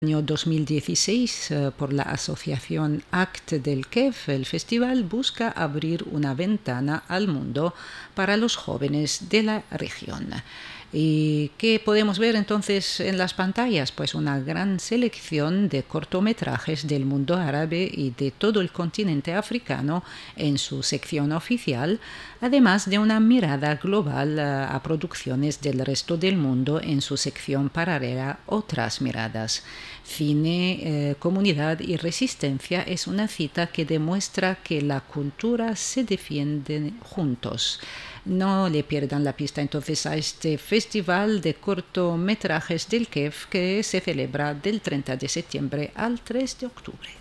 Año 2016 por la asociación ACT del KEF, el festival busca abrir una ventana al mundo para los jóvenes de la región. ¿Y qué podemos ver entonces en las pantallas? Pues una gran selección de cortometrajes del mundo árabe y de todo el continente africano en su sección oficial, además de una mirada global a producciones del resto del mundo en su sección paralela Otras Miradas. Cine, comunidad y resistencia es una cita que demuestra que la cultura se defiende juntos. No le pierdan la pista entonces a este festival de cortometrajes del KEF que se celebra del 30 de septiembre al 3 de octubre.